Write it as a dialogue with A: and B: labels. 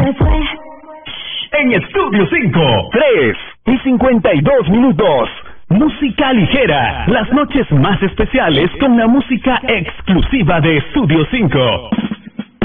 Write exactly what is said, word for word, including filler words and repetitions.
A: me fue.
B: En Estudio cinco, tres y cincuenta y dos minutos. Música ligera. Las noches más especiales con la música exclusiva de Estudio cinco.